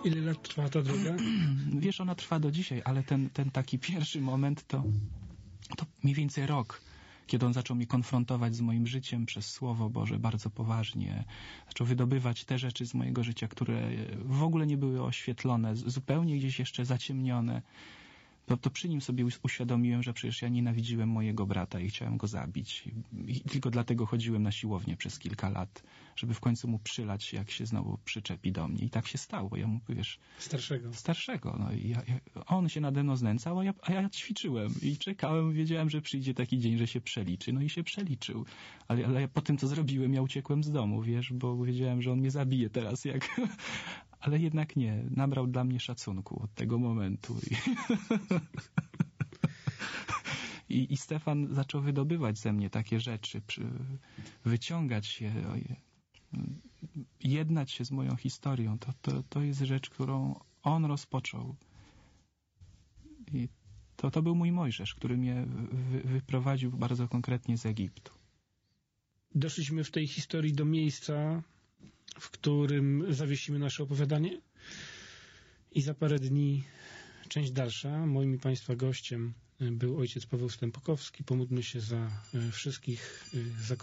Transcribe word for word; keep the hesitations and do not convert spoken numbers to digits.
Ile lat trwa ta droga? Wiesz, ona trwa do dzisiaj, ale ten, ten taki pierwszy moment to, to mniej więcej rok, kiedy on zaczął mnie konfrontować z moim życiem przez Słowo Boże bardzo poważnie. Zaczął wydobywać te rzeczy z mojego życia, które w ogóle nie były oświetlone, zupełnie gdzieś jeszcze zaciemnione. To, to przy nim sobie uświadomiłem, że przecież ja nienawidziłem mojego brata i chciałem go zabić. I tylko dlatego chodziłem na siłownię przez kilka lat, żeby w końcu mu przylać, jak się znowu przyczepi do mnie. I tak się stało. Ja mu, wiesz... Starszego. Starszego. No i ja, ja, on się nade mną znęcał, a ja, a ja ćwiczyłem. I czekałem, wiedziałem, że przyjdzie taki dzień, że się przeliczy. No i się przeliczył. Ale, ale ja po tym, co zrobiłem, ja uciekłem z domu, wiesz, bo wiedziałem, że on mnie zabije teraz, jak... Ale jednak nie. Nabrał dla mnie szacunku od tego momentu. I, I, i Stefan zaczął wydobywać ze mnie takie rzeczy, przy, wyciągać się, jednać się z moją historią. To, to, to jest rzecz, którą on rozpoczął. I to, to był mój Mojżesz, który mnie wy, wyprowadził bardzo konkretnie z Egiptu. Doszliśmy w tej historii do miejsca, w którym zawiesimy nasze opowiadanie i za parę dni część dalsza. Moim i Państwa gościem był ojciec Paweł Stępokowski. Pomódlmy się za wszystkich